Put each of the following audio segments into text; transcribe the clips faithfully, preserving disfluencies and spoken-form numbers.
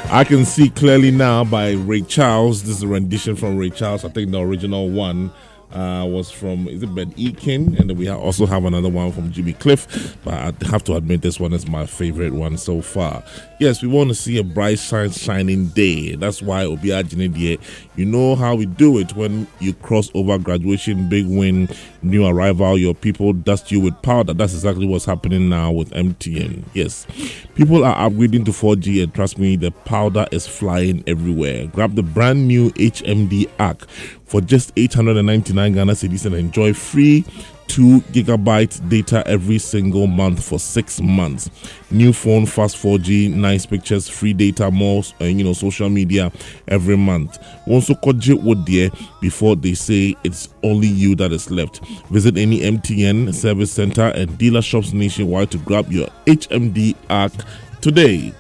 I can see clearly now by Ray Charles. This is a rendition from Ray Charles. I think the original one uh, was from, is it Ben Ekin? And then we ha- also have another one from Jimmy Cliff. But I have to admit, this one is my favorite one so far. Yes, we want to see a bright, shine, shining day. That's why Obi Ajinidie, you know how we do it when you cross over graduation, big win, new arrival, your people dust you with powder. That's exactly what's happening now with M T N. Yes, people are upgrading to four G, and trust me, the powder is flying everywhere. Grab the brand new H M D Arc for just eight hundred ninety-nine Ghana cedis and enjoy free two gigabyte data every single month for six months. New phone, fast four G, nice pictures, free data, more uh, you know, social media every month. Also, koji would there before they say it's only you that is left. Visit any M T N service center and dealer shops nationwide to grab your H M D Arc today.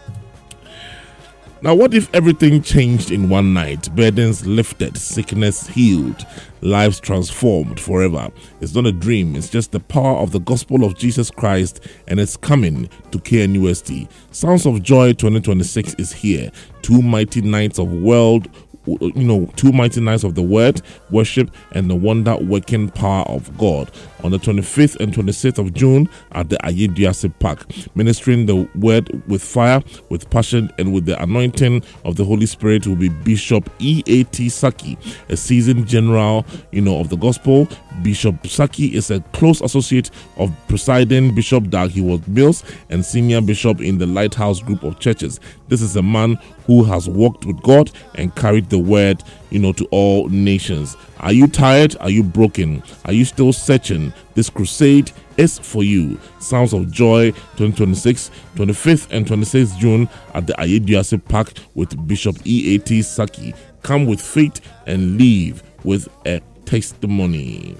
Now, what if everything changed in one night? Burdens lifted, sickness healed, lives transformed forever. It's not a dream, it's just the power of the gospel of Jesus Christ, and it's coming to K N U S T. Sounds of Joy twenty twenty-six is here. Two mighty nights of world you know, two mighty nights of the word, worship, and the wonder-working power of God on the twenty-fifth and twenty-sixth of June at the Ayeduase Park, ministering the word with fire, with passion, and with the anointing of the Holy Spirit will be Bishop E A T Saki, a seasoned general, you know, of the gospel. Bishop Saki is a close associate of presiding Bishop Dag Heward Mills and senior bishop in the Lighthouse group of churches. This is a man who has walked with God and carried the word, you know, to all nations. Are you tired? Are you broken? Are you still searching? This crusade is for you. Sounds of Joy twenty twenty-six, twenty-fifth and twenty-sixth June at the Ayeduase Park with Bishop E A T Saki. Come with faith and leave with a testimony.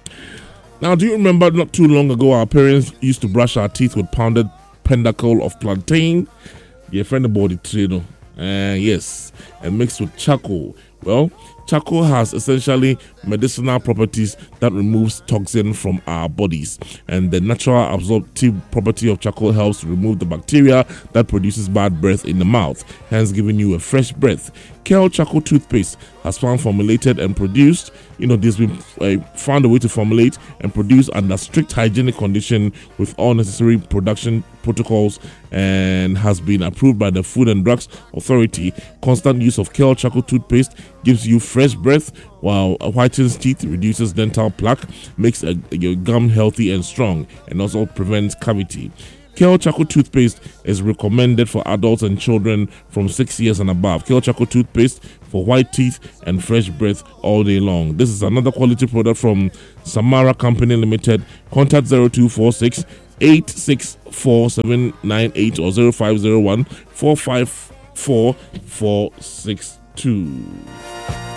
Now, do you remember not too long ago our parents used to brush our teeth with pounded pentacle of plantain? Your friend about it, you know. Uh, yes, and mixed with charcoal. Well, charcoal has essentially medicinal properties that removes toxin from our bodies, and the natural absorptive property of charcoal helps to remove the bacteria that produces bad breath in the mouth, hence giving you a fresh breath. Kel Charcoal toothpaste has found formulated and produced, you know, this been uh, found a way to formulate and produce under strict hygienic condition with all necessary production protocols, and has been approved by the Food and Drugs Authority. Constant use of Kel Charcoal toothpaste gives you fresh breath, while whitens teeth, reduces dental plaque, makes a, your gum healthy and strong, and also prevents cavity. Kel Charcoal toothpaste is recommended for adults and children from six years and above. Kel Charcoal toothpaste for white teeth and fresh breath all day long. This is another quality product from Samara Company Limited. Contact zero two four six, eight six four seven nine eight or zero five zero one, four five four four six two.